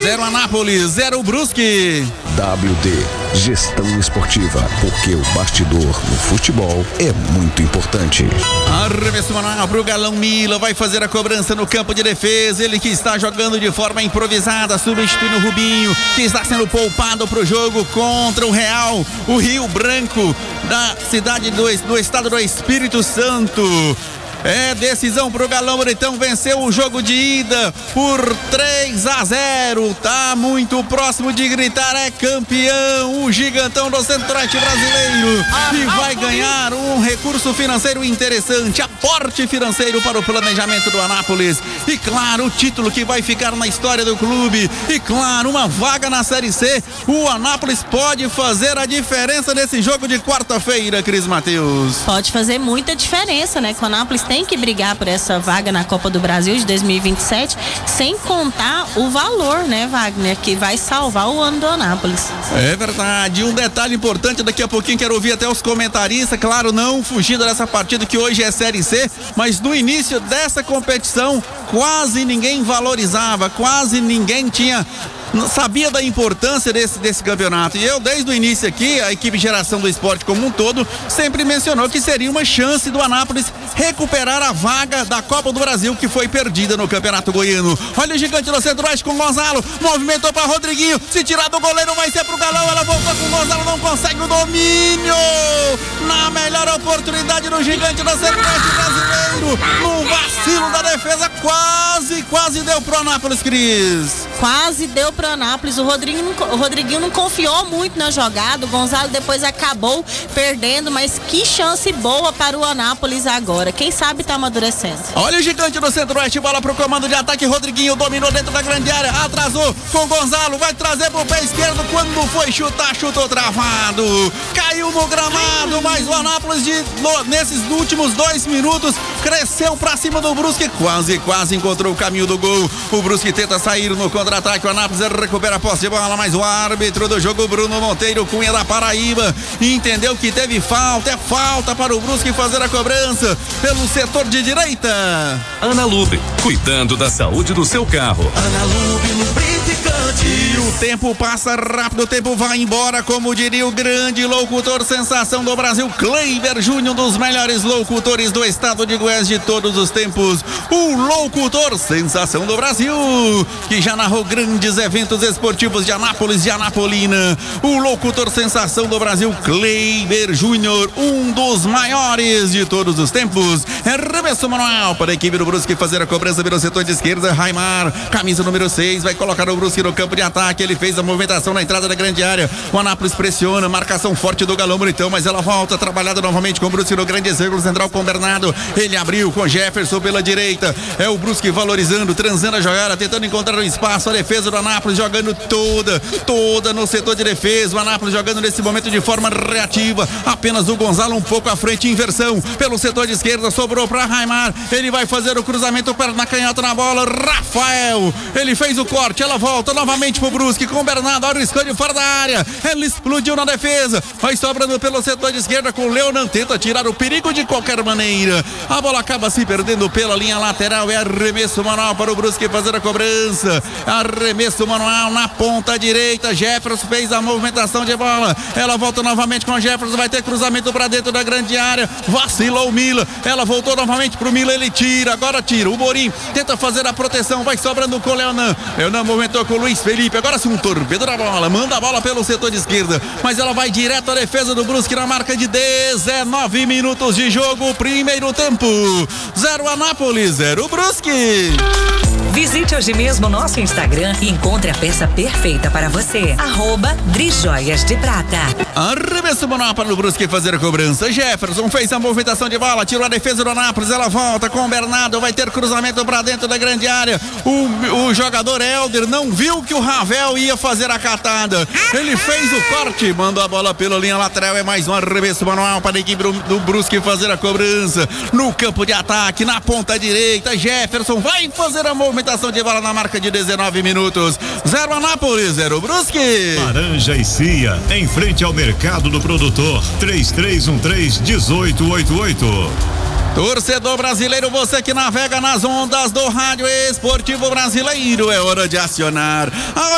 0 Anápolis, 0 Brusque. WD, gestão esportiva, porque o bastidor no futebol é muito importante. Arremesso manual pro Galão Mila, vai fazer a cobrança no campo de defesa, ele que está jogando de forma improvisada, substituindo o Rubinho, que está sendo poupado pro jogo contra o Real, o Rio Branco, da cidade do estado do Espírito Santo. É decisão pro Galão Bretão, venceu o jogo de ida por 3-0, tá muito próximo de gritar, é campeão, o gigantão do Centro-Oeste brasileiro, e vai ganhar um recurso financeiro interessante, aporte financeiro para o planejamento do Anápolis, e claro, o título que vai ficar na história do clube, e claro, uma vaga na Série C. O Anápolis pode fazer a diferença nesse jogo de quarta-feira, Cris Mateus. Pode fazer muita diferença, né, que o Anápolis tem que brigar por essa vaga na Copa do Brasil de 2027, sem contar o valor, né, Wagner, que vai salvar o ano do Anápolis. É verdade, um detalhe importante, daqui a pouquinho quero ouvir até os comentaristas, claro, não fugindo dessa partida que hoje é Série C, mas no início dessa competição quase ninguém valorizava, quase ninguém sabia da importância desse campeonato, e eu desde o início aqui, a equipe Geração do Esporte como um todo, sempre mencionou que seria uma chance do Anápolis recuperar a vaga da Copa do Brasil que foi perdida no Campeonato Goiano. Olha o gigante do Centro-Oeste com o Gonzalo, movimentou para Rodriguinho, se tirar do goleiro vai ser pro Galão, ela voltou com o Gonzalo, não consegue o domínio, na melhor oportunidade do gigante do Centro-Oeste brasileiro, no vacilo da defesa, quase deu pro Anápolis, Cris. Quase deu pro Anápolis, o Rodriguinho não confiou muito na jogada, o Gonzalo depois acabou perdendo, mas que chance boa para o Anápolis agora, quem sabe tá amadurecendo. Olha o gigante do Centro-Oeste, bola pro comando de ataque, Rodriguinho dominou dentro da grande área, atrasou com o Gonzalo, vai trazer pro pé esquerdo, quando foi chutar, chutou travado, caiu no gramado, mas o Anápolis nesses últimos 2 minutos cresceu pra cima do Brusque, quase encontrou o caminho do gol, o Brusque tenta sair no contra-ataque, o Anápolis recupera a posse de bola, mas o árbitro do jogo, Bruno Monteiro Cunha da Paraíba, entendeu que teve falta, é falta para o Brusque fazer a cobrança pelo setor de direita. Ana Lube, cuidando da saúde do seu carro. Ana Lube, lubrificante. E o tempo passa rápido, o tempo vai embora, como diria o grande locutor sensação do Brasil, Cleiber Júnior, um dos melhores locutores do estado de Goiás de todos os tempos, o locutor sensação do Brasil, que já narrou grandes eventos esportivos de Anápolis e Anapolina, o locutor sensação do Brasil, Cleiber Júnior, um dos maiores de todos os tempos. É arremesso manual para a equipe do Brusque fazer a cobrança pelo setor de esquerda, Raimar, camisa número 6, vai colocar o Brusque no campo de ataque, ele fez a movimentação na entrada da grande área, o Anápolis pressiona, marcação forte do Galão Bonitão, mas ela volta, trabalhada novamente com o Brusque no grande círculo central com o Bernardo, ele abriu com Jefferson pela direita, é o Brusque valorizando, transando a jogada, tentando encontrar o espaço, a defesa do Anápolis jogando toda no setor de defesa, o Anápolis jogando nesse momento de forma reativa, apenas o Gonzalo um pouco à frente, inversão pelo setor de esquerda, sobrou para Raimar, ele vai fazer o cruzamento, perna canhota na bola, Rafael, ele fez o corte, ela volta novamente pro Brusque com o Bernardo, arriscou de fora da área, ele explodiu na defesa, vai sobrando pelo setor de esquerda com o Leonan, tenta tirar o perigo de qualquer maneira, a bola acaba se perdendo pela linha lateral, é arremesso manual para o Brusque fazer a cobrança, arremesso manual na ponta direita, Jefferson fez a movimentação de bola, ela volta novamente com o Jefferson, vai ter cruzamento para dentro da grande área, vacilou o Mila, ela voltou novamente pro Mila, ele tira, agora tira, o Morim tenta fazer a proteção, vai sobrando com o Leonan movimentou com o Luiz Felipe, agora sim um torpedo da bola, manda a bola pelo setor de esquerda, mas ela vai direto à defesa do Brusque na marca de 19 minutos de jogo, primeiro tempo, 0 Anápolis, 0 Brusque. Visite hoje mesmo o nosso Instagram e encontre a peça perfeita para você. @Drijoias de Prata. Arremesso manual para o Brusque fazer a cobrança. Jefferson fez a movimentação de bola, tirou a defesa do Anápolis, ela volta com o Bernardo, vai ter cruzamento para dentro da grande área. O jogador Helder não viu que o Ravel ia fazer a catada. Ele fez o corte, mandou a bola pela linha lateral, é mais um arremesso manual para a equipe do Brusque fazer a cobrança. No campo de ataque, na ponta direita, Jefferson vai fazer a movimentação de bola na marca de 19 minutos. 0 Anápolis, 0 Brusque. Laranja e Cia, em frente ao mercado do produtor, 3313-1888. Torcedor brasileiro, você que navega nas ondas do rádio esportivo brasileiro, é hora de acionar a